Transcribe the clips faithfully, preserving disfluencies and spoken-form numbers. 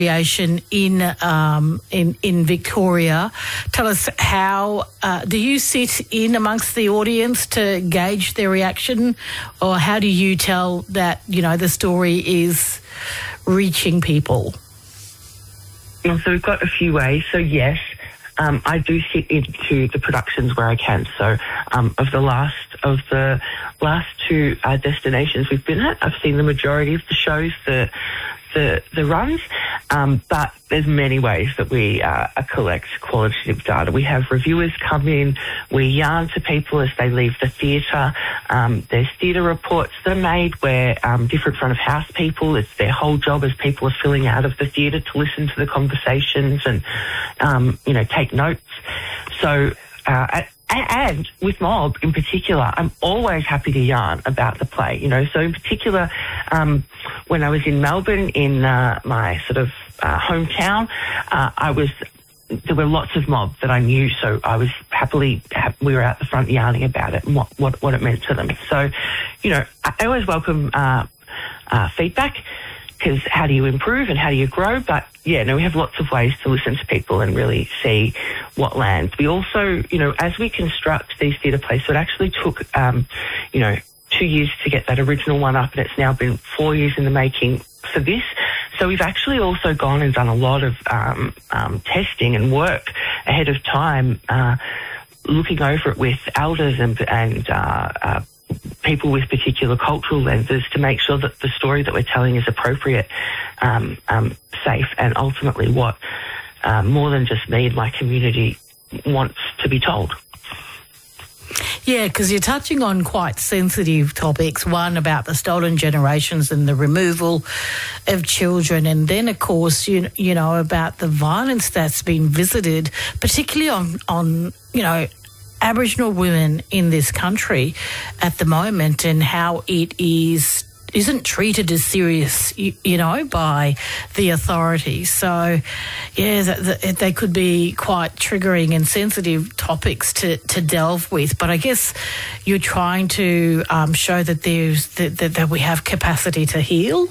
Creation in um, in in Victoria. Tell us how uh, do you sit in amongst the audience to gauge their reaction, or how do you tell that you know the story is reaching people? Well, so we've got a few ways. So yes, um, I do sit into the productions where I can. So um, of the last of the last two uh, destinations we've been at, I've seen the majority of the shows, the the the runs, um, but there's many ways that we uh, collect qualitative data. We have reviewers come in, we yarn to people as they leave the theatre. Um, there's theatre reports that are made where um, different front of house people, it's their whole job as people are filling out of the theatre to listen to the conversations and, um, you know, take notes. So, uh, and with Mob in particular, I'm always happy to yarn about the play, you know. So in particular, um, when I was in Melbourne, in uh, my sort of uh, hometown, uh, I was, there were lots of Mob that I knew, so I was happily, ha- we were out the front yarning about it and what, what, what it meant to them. So, you know, I always welcome uh, uh, feedback, because how do you improve and how do you grow? But yeah, no, we have lots of ways to listen to people and really see what lands. We also, you know, as we construct these theatre plays, so it actually took, um, you know, two years to get that original one up, and it's now been four years in the making for this. So we've actually also gone and done a lot of um, um, testing and work ahead of time, uh, looking over it with elders and, and uh, uh, people with particular cultural lenses to make sure that the story that we're telling is appropriate, um, um, safe, and ultimately what uh, more than just me and my community wants to be told. Yeah, because you're touching on quite sensitive topics. One about the stolen generations and the removal of children, and then, of course, you you know about the violence that's been visited, particularly on on you know. Aboriginal women in this country at the moment, and how it is isn't treated as serious, you, you know, by the authorities. So, yeah, the, the, they could be quite triggering and sensitive topics to, to delve with. But I guess you're trying to um, show that there's that, that, that we have capacity to heal.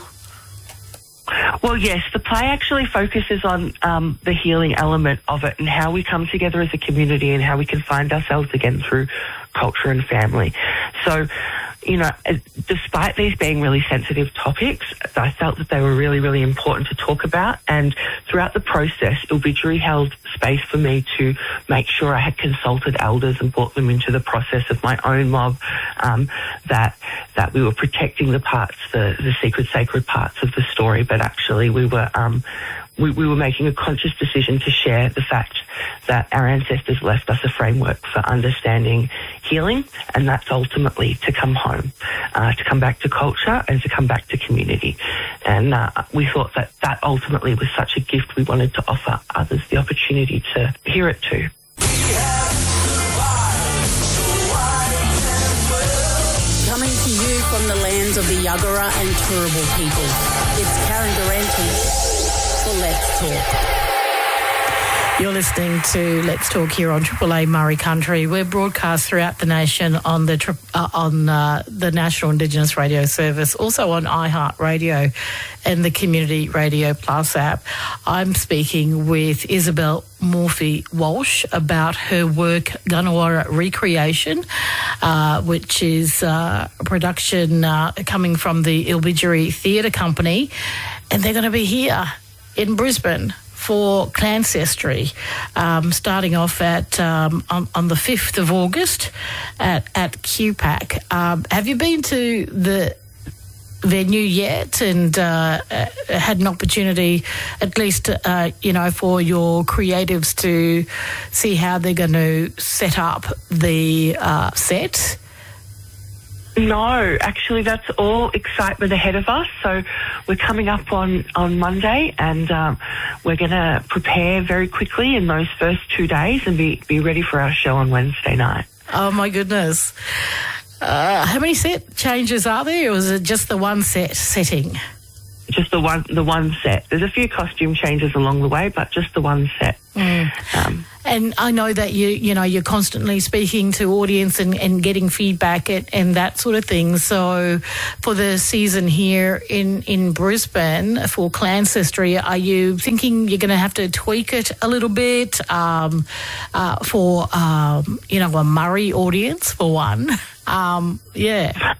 Well, yes, the play actually focuses on um, the healing element of it and how we come together as a community and how we can find ourselves again through culture and family. So, you know, despite these being really sensitive topics, I felt that they were really, really important to talk about. And throughout the process, Obituary held space for me to make sure I had consulted elders and brought them into the process of my own mob, um, that that we were protecting the parts, the, the secret, sacred parts of the story, but actually we were um, we, we were making a conscious decision to share the fact that our ancestors left us a framework for understanding healing, and that's ultimately to come home, uh, to come back to culture and to come back to community. And uh, we thought that that ultimately was such a gift we wanted to offer others the opportunity to hear it too. Coming to you from the lands of the Yagara and Turrbal people, it's Karen Durante for Let's Talk. You're listening to Let's Talk here on Triple A Murray Country. We're broadcast throughout the nation on the uh, on uh, the National Indigenous Radio Service, also on iHeartRadio and the Community Radio Plus app. I'm speaking with Isabel Morphy-Walsh about her work Gunawarra Recreation, uh, which is uh, a production uh, coming from the Ilbidjeri Theatre Company, and they're going to be here in Brisbane for Clancestry, um, starting off at um, on, on the fifth of August at, at Q PAC. Um, have you been to the venue yet and uh, had an opportunity, at least, uh, you know, for your creatives to see how they're going to set up the uh, set? No, actually, that's all excitement ahead of us. So we're coming up on, on Monday, and um, we're going to prepare very quickly in those first two days and be, be ready for our show on Wednesday night. Oh, my goodness. Uh, how many set changes are there, or is it just the one set setting? Just the one, the one set. There's a few costume changes along the way, but just the one set. Mm. Um, And I know that you, you know, you're constantly speaking to audience and, and getting feedback and, and that sort of thing. So for the season here in, in Brisbane for Clancestry, are you thinking you're going to have to tweak it a little bit um, uh, for, um, you know, a Murray audience for one? Um, yeah.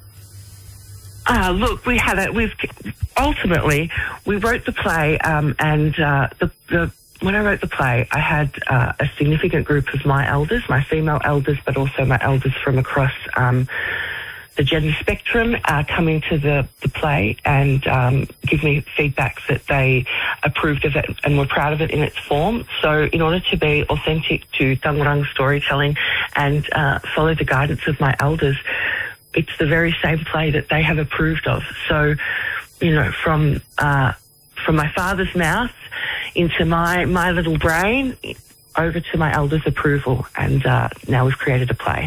Uh, look, we had it. We've ultimately we wrote the play, um, and uh, the, the when I wrote the play, I had uh, a significant group of my elders, my female elders, but also my elders from across um, the gender spectrum, uh, come into the, the play and um, give me feedback that they approved of it and were proud of it in its form. So in order to be authentic to Tangurang storytelling and uh, follow the guidance of my elders, it's the very same play that they have approved of. So, you know, from uh, from my father's mouth into my, my little brain, over to my elders' approval, and uh, now we've created a play.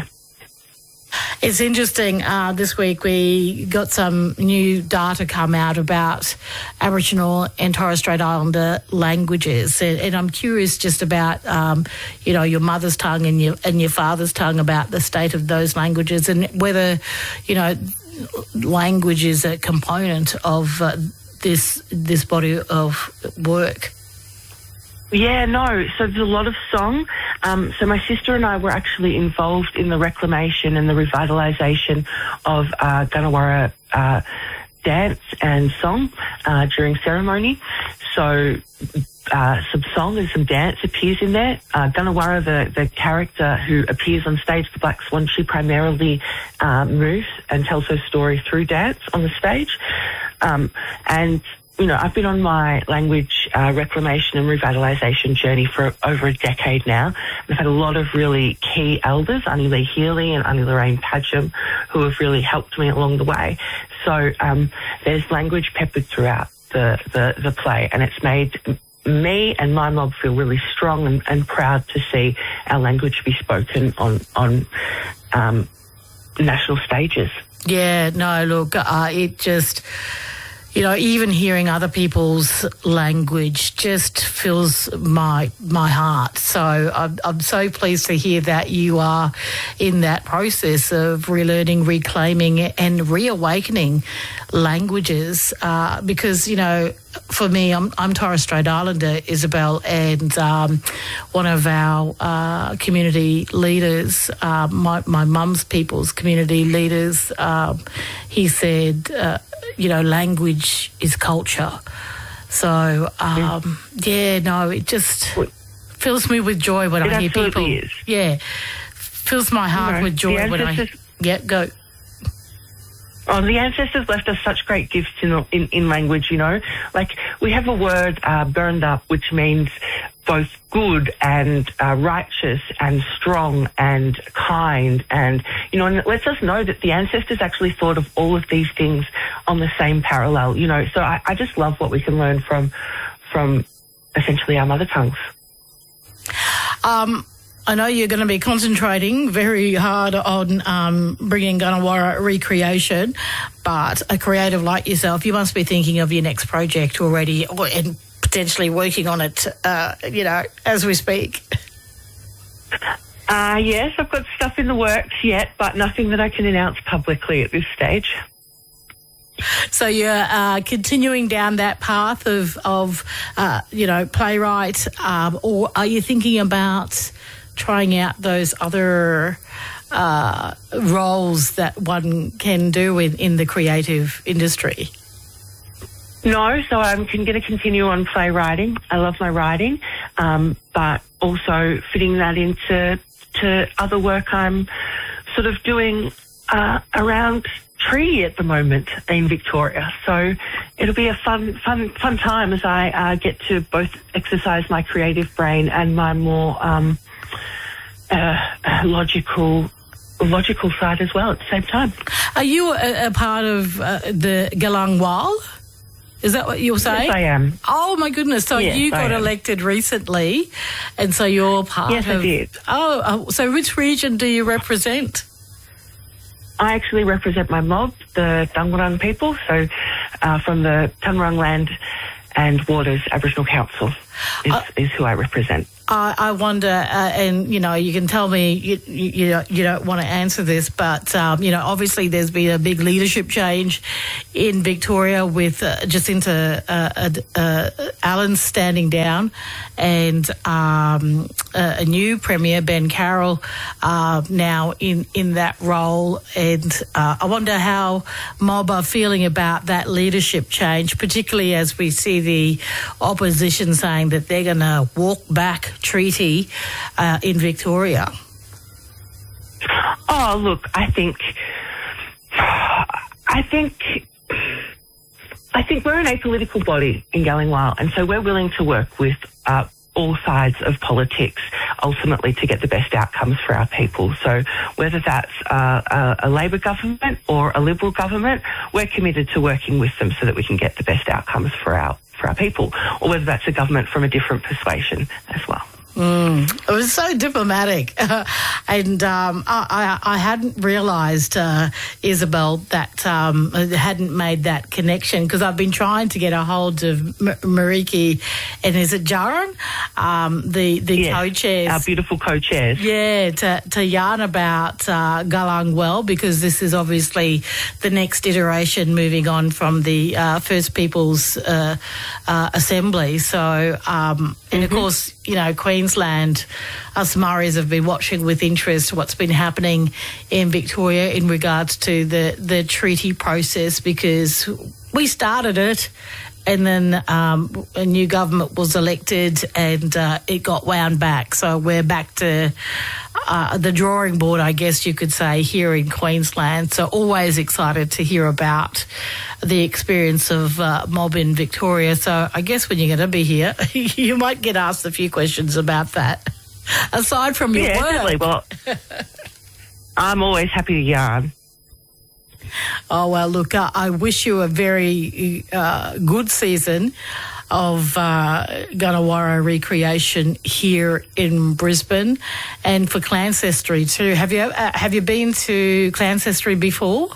It's interesting. Uh, this week we got some new data come out about Aboriginal and Torres Strait Islander languages, and, and I'm curious just about, um, you know, your mother's tongue and your and your father's tongue, about the state of those languages and whether, you know, language is a component of uh, this this body of work. Yeah, no. So there's a lot of song. Um, so my sister and I were actually involved in the reclamation and the revitalisation of uh, Ganawara uh, dance and song uh, during ceremony. So uh, some song and some dance appears in there. Uh, Ganawara, the, the character who appears on stage, the Black Swan, she primarily uh, moves and tells her story through dance on the stage. Um, and You know, I've been on my language uh, reclamation and revitalisation journey for over a decade now. I've had a lot of really key elders, Annie Lee Healy and Annie Lorraine Padgham, who have really helped me along the way. So um, there's language peppered throughout the, the, the play, and it's made me and my mob feel really strong and, and proud to see our language be spoken on, on um, national stages. Yeah, no, look, uh, it just... You know, even hearing other people's language just fills my my heart. So I'm, I'm so pleased to hear that you are in that process of relearning, reclaiming and reawakening languages uh, because, you know, for me, I'm, I'm Torres Strait Islander, Isabel, and um, one of our uh, community leaders, uh, my, my mum's people's community leaders, uh, he said... Uh, you know, language is culture. So, um, yeah, no, it just fills me with joy when it I hear people. Is. Yeah, fills my heart no, with joy when I... Yeah, go. Oh, the ancestors left us such great gifts in, in, in language, you know. Like, we have a word, uh, burned up, which means both good and uh, righteous and strong and kind, and, you know, and it lets us know that the ancestors actually thought of all of these things on the same parallel, you know. So I, I just love what we can learn from, from essentially our mother tongues. Um... I know you're going to be concentrating very hard on um, bringing Ganawara recreation, but a creative like yourself, you must be thinking of your next project already or, and potentially working on it, uh, you know, as we speak. Uh, yes, I've got stuff in the works yet, but nothing that I can announce publicly at this stage. So you're uh, continuing down that path of, of uh, you know, playwright, um, or are you thinking about trying out those other uh, roles that one can do in, in the creative industry? No, so I'm going to continue on playwriting. I love my writing, um, but also fitting that into to other work I'm sort of doing uh, around treaty at the moment in Victoria. So it'll be a fun, fun, fun time as I uh, get to both exercise my creative brain and my more um, uh, logical, logical side as well at the same time. Are you a, a part of uh, the Galang Wal? Is that what you're saying? Yes, I am. Oh, my goodness. So yes, you got elected recently, and so you're part yes, of... Yes, I did. Oh, uh, so which region do you represent? I actually represent my mob, the Tangurang people, so uh, from the Tangurang Land and Waters Aboriginal Council is, uh, is who I represent. I, I wonder, uh, and you know, you can tell me you you, you don't, you don't want to answer this, but um, you know, obviously there's been a big leadership change in Victoria with uh, Jacinta uh, uh, Allen standing down, and um, a, a new Premier, Ben Carroll, uh, now in in that role. And uh, I wonder how Mob are feeling about that leadership change, particularly as we see the opposition saying that they're going to walk back treaty uh, in Victoria. Oh, look, I think, I think, I think we're an apolitical body in Galingwal, and so we're willing to work with uh, all sides of politics, ultimately to get the best outcomes for our people. So whether that's uh, a, a Labor government or a Liberal government, we're committed to working with them so that we can get the best outcomes for our for our people, or whether that's a government from a different persuasion as well. Mm, it was so diplomatic. Uh, and um, I, I, I hadn't realised, uh, Isabel, that um, hadn't made that connection, because I've been trying to get a hold of M- Mariki and is it Jaron? Um, the the yes, co-chairs. Our beautiful co-chairs. Yeah, to, to yarn about uh, Galang Well, because this is obviously the next iteration moving on from the uh, First Peoples uh, uh, Assembly. So, um, and mm-hmm. of course, you know, Queensland, us Murrays have been watching with interest what's been happening in Victoria in regards to the, the treaty process, because we started it and then um, a new government was elected and uh, it got wound back. So we're back to uh, the drawing board, I guess you could say, here in Queensland. So always excited to hear about the experience of uh, Mob in Victoria. So I guess when you're going to be here, you might get asked a few questions about that, aside from your yeah, work. Definitely. Well, I'm always happy to yarn. Oh, well, look, uh, I wish you a very uh, good season of uh, Gunawarra recreation here in Brisbane, and for Clancestry too. Have you uh, have you been to Clancestry before?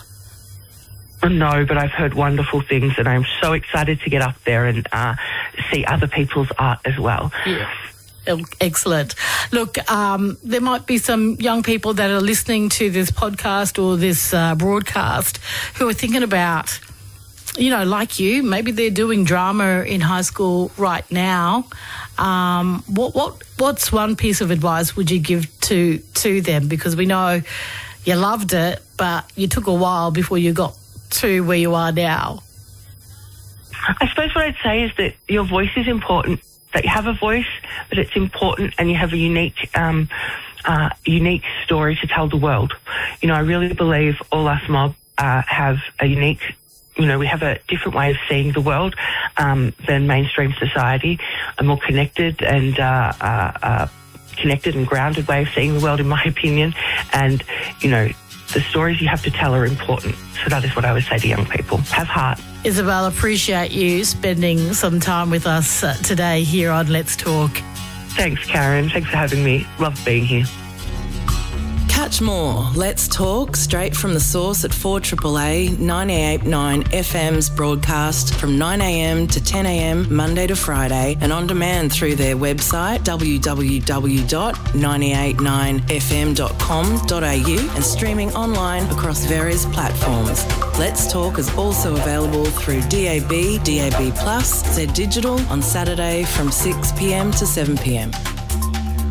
No, but I've heard wonderful things, and I'm so excited to get up there and uh, see other people's art as well. Yeah. Excellent. Look, um, there might be some young people that are listening to this podcast or this uh, broadcast who are thinking about, you know, like you, maybe they're doing drama in high school right now. Um, what what what's one piece of advice would you give to to them? Because we know you loved it, but you took a while before you got to where you are now. I suppose what I'd say is that your voice is important. That you have a voice, but it's important, and you have a unique, um, uh, unique story to tell the world. You know, I really believe all us Mob uh, have a unique, you know, we have a different way of seeing the world um, than mainstream society, a more connected and uh, uh, uh, connected and grounded way of seeing the world, in my opinion. And, you know, the stories you have to tell are important. So that is what I would say to young people. Have heart. Isabel, appreciate you spending some time with us uh, today here on Let's Talk. Thanks, Karen. Thanks for having me. Love being here. Catch more Let's Talk straight from the source at four A A A ninety-eight point nine F M's broadcast from nine a m to ten a m Monday to Friday, and on demand through their website w w w dot nine eight nine f m dot com dot a u and streaming online across various platforms. Let's Talk is also available through D A B, D A B Plus, Z Digital on Saturday from six p m to seven p m.